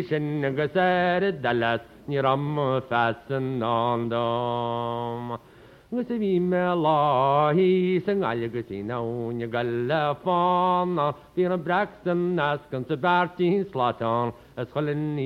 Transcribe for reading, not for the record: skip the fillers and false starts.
Sin gusar dallas ni ram fasten on dom. Gusa vi me lahi sang algusina unya gallafana. Vi braxton askan se Bertin slatan as